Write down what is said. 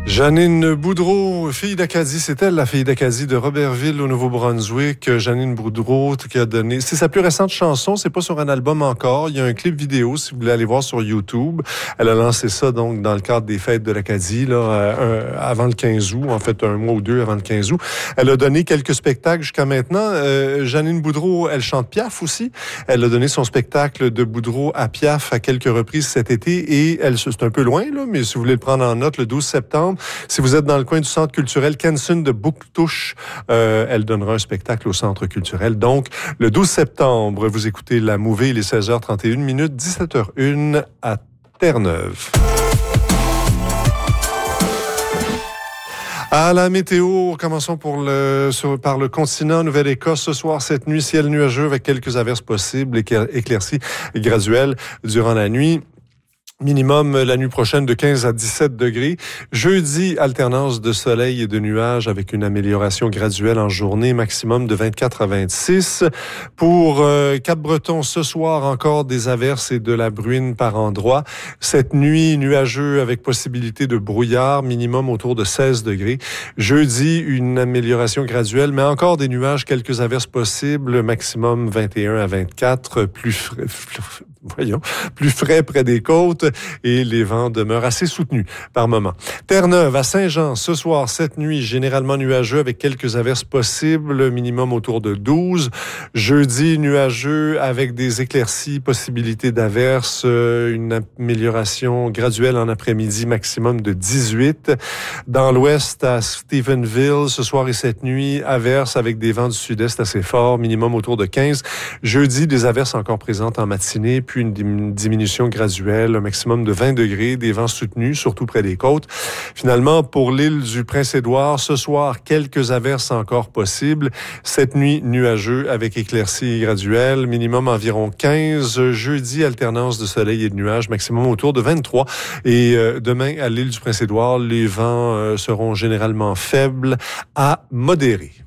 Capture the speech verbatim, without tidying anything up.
Janine Boudreau, fille d'Acadie, c'est elle la fille d'Acadie de Robertville au Nouveau-Brunswick. Janine Boudreau qui a donné, c'est sa plus récente chanson, c'est pas sur un album encore, il y a un clip vidéo si vous voulez aller voir sur YouTube. Elle a lancé ça donc dans le cadre des fêtes de l'Acadie là, euh, avant le quinze août, en fait un mois ou deux avant le quinze août. Elle a donné quelques spectacles jusqu'à maintenant. Euh, Janine Boudreau, elle chante Piaf aussi. Elle a donné son spectacle de Boudreau à Piaf à quelques reprises cet été et elle, c'est un peu loin là, mais si vous voulez le prendre en note, le douze septembre. Si vous êtes dans le coin du centre culturel Kenson de Bouctouche, euh, elle donnera un spectacle au centre culturel. Donc, le douze septembre, vous écoutez La Mouvée, il est seize heures trente et une minutes, dix-sept heures une à Terre-Neuve. À la météo, commençons pour le, sur, par le continent. Nouvelle-Écosse, ce soir, cette nuit, ciel nuageux avec quelques averses possibles, éclaircies graduelles durant la nuit. Minimum la nuit prochaine de quinze à dix-sept degrés. Jeudi, alternance de soleil et de nuages avec une amélioration graduelle en journée, maximum de vingt-quatre à vingt-six. Pour euh, Cap-Breton, ce soir, encore des averses et de la bruine par endroits. Cette nuit, nuageux avec possibilité de brouillard, minimum autour de seize degrés. Jeudi, une amélioration graduelle, mais encore des nuages, quelques averses possibles, maximum vingt et un à vingt-quatre, plus frais, voyons, plus frais près des côtes et les vents demeurent assez soutenus par moment. Terre-Neuve à Saint-Jean, ce soir, cette nuit, généralement nuageux avec quelques averses possibles, minimum autour de douze. Jeudi, nuageux avec des éclaircies, possibilité d'averses, une amélioration graduelle en après-midi, maximum de dix-huit. Dans l'ouest, à Stephenville, ce soir et cette nuit, averses avec des vents du sud-est assez forts, minimum autour de quinze. Jeudi, des averses encore présentes en matinée, puis une diminution graduelle, un maximum de vingt degrés, des vents soutenus, surtout près des côtes. Finalement, pour l'île du Prince-Édouard, ce soir, quelques averses encore possibles. Cette nuit, nuageux avec éclaircies graduelles, minimum environ quinze. Jeudi, alternance de soleil et de nuages, maximum autour de vingt-trois. Et euh, demain, à l'île du Prince-Édouard, les vents euh, seront généralement faibles à modérés.